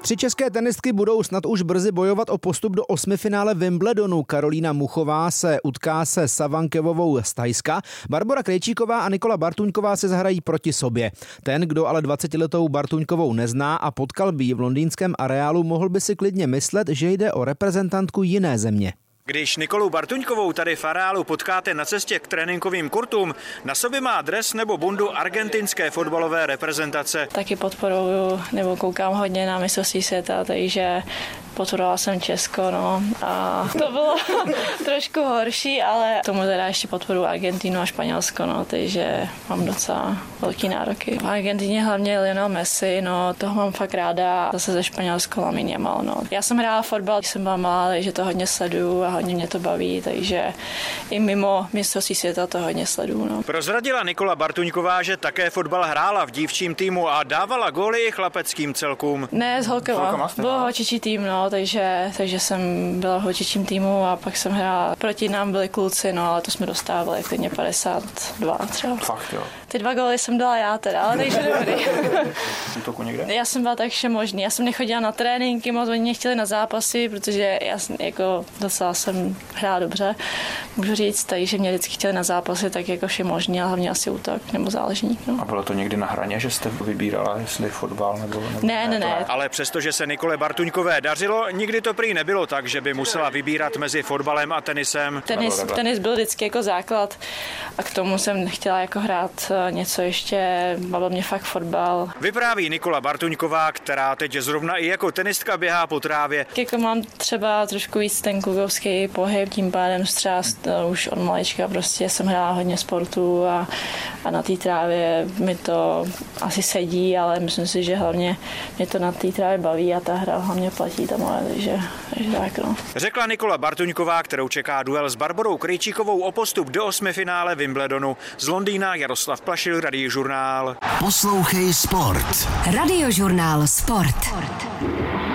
3 české tenistky budou snad už brzy bojovat o postup do 8finále Wimbledonu. Karolína Muchová se utká se Savankevovou z Thajska. Barbora Krejčíková a Nikola Bartuňková se zahrají proti sobě. Ten, kdo ale 20letou Bartuňkovou nezná a potkal by ji v londýnském areálu, mohl by si klidně myslet, že jde o reprezentantku jiné země. Když Nikolu Bartuňkovou tady v areálu potkáte na cestě k tréninkovým kurtům, na sobě má dres nebo bundu argentinské fotbalové reprezentace. Taky podporuju nebo koukám hodně na mistrovství světa, takže podporovala jsem Česko, no. A to bylo trošku horší, ale tomu teda ještě podporuji Argentinu a Španělsko, no, takže mám docela velký nároky. V Argentině hlavně Lionel Messi, no, toho mám fakt ráda. Zase ze Španělsko Lamine Yamal, no. Já jsem hrála fotbal, když jsem byla malá, takže to hodně sleduju a hodně mě to baví, takže i mimo mistrovství světa to hodně sleduju, no. Prozradila Nikola Bartuňková, že také fotbal hrála v dívčím týmu a dávala góly chlapeckým celkům. Ne, s holkama. Byl holčičí tým, no, takže jsem byla v holčičím týmu a pak jsem hrála, proti nám byli kluci, no, ale to jsme dostávali klidně 52 třeba. Fakt, jo. Ty 2 góly jsem dala já teda, ale takže dobrý. Útoku někde? Já jsem byla tak všemožný. Já jsem nechodila na tréninky, moc oni mě chtěli na zápasy, protože já jako docela jsem hrála dobře, můžu říct, takže mě vždycky chtěli na zápasy, tak jako všemožný, ale hlavně asi útok nebo záložník. No. A bylo to někdy na hraně, že jste vybírala, jestli fotbal nebo Ne. Ale přestože se Nikole Bartuňkové dařilo, nikdy to prý nebylo tak, že by musela vybírat mezi fotbalem a tenisem. Tenis byl vždycky jako základ a k tomu jsem chtěla jako hrát něco ještě, bavil mě fakt fotbal. Vypráví Nikola Bartuňková, která teď zrovna i jako tenistka běhá po trávě. Jako mám třeba trošku víc ten klukovský pohyb, tím pádem střást už od malička prostě jsem hrála hodně sportu a na té trávě mi to asi sedí, ale myslím si, že hlavně mě to na té trávě baví a ta hra hlavně platí ta moje, takže tak, no. Řekla Nikola Bartuňková, kterou čeká duel s Barborou Krejčíkovou o postup do 8finále Wimbledonu. Z Londýna Jaroslav Plašil, Radiožurnál. Poslouchej Sport. Radiožurnál Sport.